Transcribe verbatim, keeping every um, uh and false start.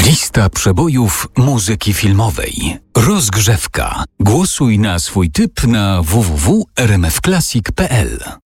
Lista przebojów muzyki filmowej. Rozgrzewka. Głosuj na swój typ na w w w kropka r m f classic kropka p l.